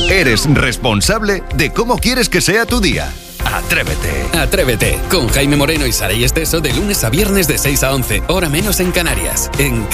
Eres responsable de cómo quieres que sea tu día. Atrévete. Atrévete con Jaime Moreno y Saray Esteso de lunes a viernes de 6 a 11, hora menos en Canarias. En